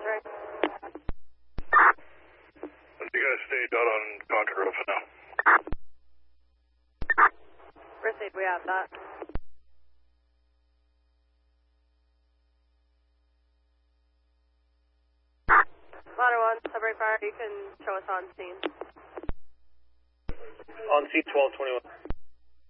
right. You guys stay out on Contra Road for now. First aid, we have that. Ladder 1, separate fire, you can show us on scene. On scene 1221.